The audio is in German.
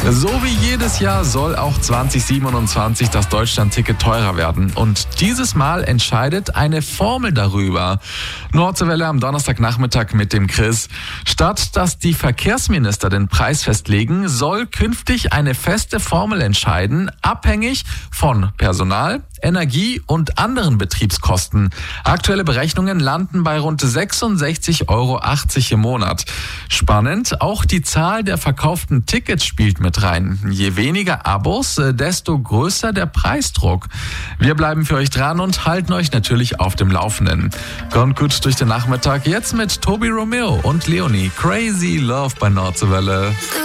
So wie jedes Jahr soll auch 2027 das Deutschland-Ticket teurer werden. Und dieses Mal entscheidet eine Formel darüber. Nordseewelle am Donnerstagnachmittag mit dem Chris. Statt dass die Verkehrsminister den Preis festlegen, soll künftig eine feste Formel entscheiden, abhängig von Personal, Energie und anderen Betriebskosten. Aktuelle Berechnungen landen bei rund 66,80 Euro im Monat. Spannend, auch die Zahl der verkauften Tickets spielt mit rein. Je weniger Abos, desto größer der Preisdruck. Wir bleiben für euch dran und halten euch natürlich auf dem Laufenden. Kommt gut durch den Nachmittag, jetzt mit Tobi Romeo und Leonie. Crazy Love bei Nordseewelle.